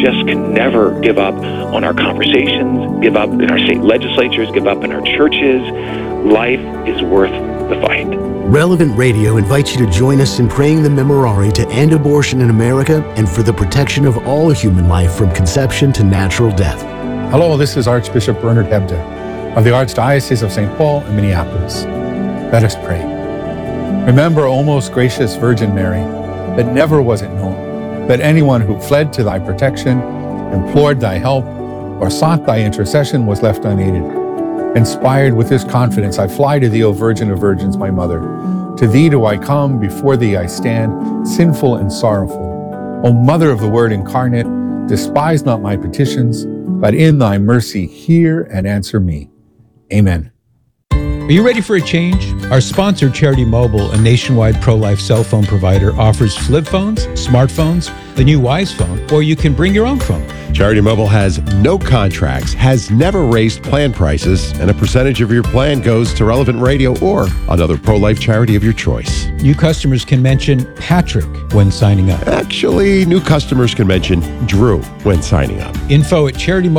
just can never give up on our conversations, give up in our state legislatures, give up in our churches. Life is worth the fight. Relevant Radio invites you to join us in praying the Memorare to end abortion in America and for the protection of all human life from conception to natural death. Hello, this is Archbishop Bernard Hebda of the Archdiocese of St. Paul and Minneapolis. Let us pray. Remember, O most gracious Virgin Mary, that never was it known that anyone who fled to thy protection, implored thy help, or sought thy intercession was left unaided. Inspired with this confidence, I fly to thee, O Virgin of Virgins, my mother. To thee do I come, before thee I stand, sinful and sorrowful. O Mother of the Word incarnate, despise not my petitions, but in thy mercy hear and answer me. Amen. Are you ready for a change? Our sponsor, Charity Mobile, a nationwide pro-life cell phone provider, offers flip phones, smartphones, the new Wise phone, or you can bring your own phone. Charity Mobile has no contracts, has never raised plan prices, and a percentage of your plan goes to Relevant Radio or another pro-life charity of your choice. New customers can mention Patrick when signing up. Actually, new customers can mention Drew when signing up. Info at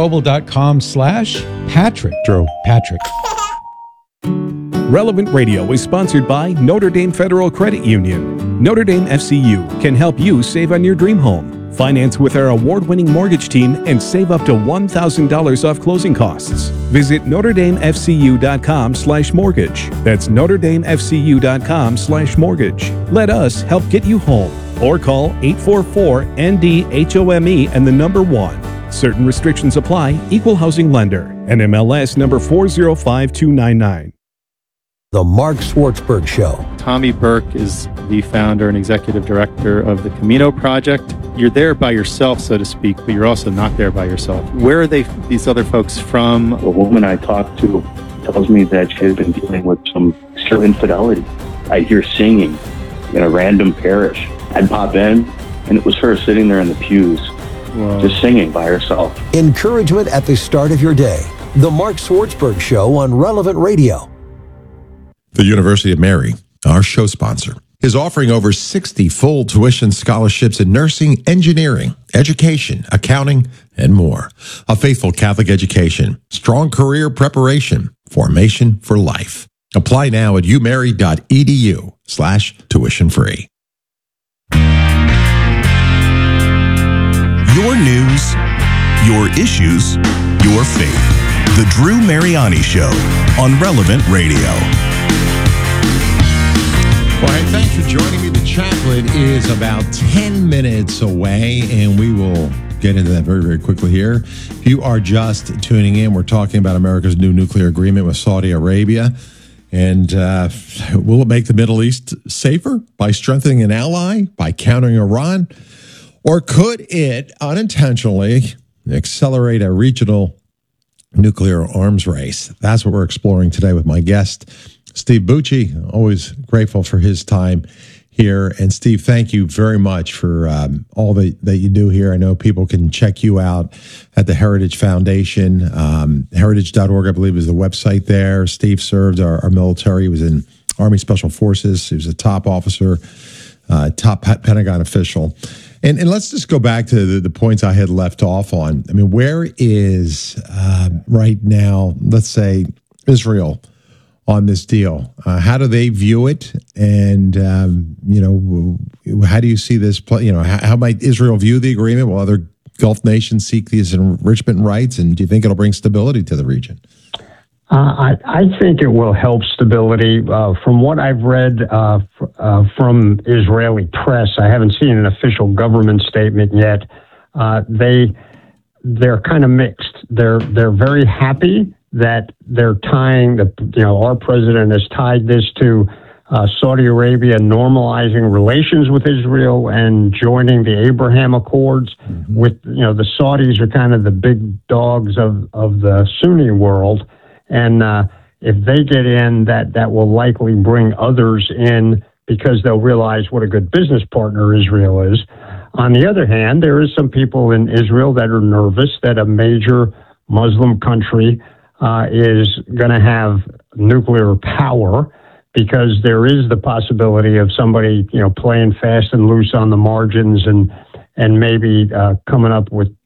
CharityMobile.com/Patrick. Drew. Patrick. Relevant Radio is sponsored by Notre Dame Federal Credit Union. Notre Dame FCU can help you save on your dream home. Finance with our award-winning mortgage team and save up to $1,000 off closing costs. Visit NotreDameFCU.com/mortgage. That's NotreDameFCU.com/mortgage. Let us help get you home. Or call 844-ND-HOME and the number 1. Certain restrictions apply. Equal housing lender. NMLS number 405299. The Mark Swartzberg Show. Tommy Burke is the founder and executive director of the Camino Project. You're there by yourself, so to speak, but you're also not there by yourself. Where are these other folks from? A woman I talked to tells me that she has been dealing with some extreme infidelity. I hear singing in a random parish. I'd pop in, and it was her sitting there in the pews, just singing by herself. Encouragement at the start of your day. The Mark Swartzberg Show on Relevant Radio. The University of Mary, our show sponsor, is offering over 60 full tuition scholarships in nursing, engineering, education, accounting, and more. A faithful Catholic education, strong career preparation, formation for life. Apply now at umary.edu/tuition free. Your news, your issues, your faith. The Drew Mariani Show on Relevant Radio. Well, hey, thanks for joining me. The chaplain is about 10 minutes away, and we will get into that very, very quickly here. If you are just tuning in, we're talking about America's new nuclear agreement with Saudi Arabia. And will it make the Middle East safer by strengthening an ally, by countering Iran? Or could it unintentionally accelerate a regional nuclear arms race? That's what we're exploring today with my guest, Steve Bucci. Always grateful for his time here. And Steve, thank you very much for all that you do here. I know people can check you out at the Heritage Foundation. Heritage.org, I believe, is the website there. Steve served our military. He was in Army Special Forces. He was a top officer, top Pentagon official. And let's just go back to the points I had left off on. I mean, where is right now, let's say, Israel on this deal? How do they view it? And, how do you see this play? How might Israel view the agreement while other Gulf nations seek these enrichment rights? And do you think it'll bring stability to the region? I think it will help stability. From what I've read from Israeli press, I haven't seen an official government statement yet. They're kind of mixed. They're very happy that they're tying our president has tied this to Saudi Arabia normalizing relations with Israel and joining the Abraham Accords. Mm-hmm. With the Saudis are kind of the big dogs of the Sunni world. And if they get in, that will likely bring others in because they'll realize what a good business partner Israel is. On the other hand, there is some people in Israel that are nervous that a major Muslim country is going to have nuclear power because there is the possibility of somebody, playing fast and loose on the margins and maybe coming up with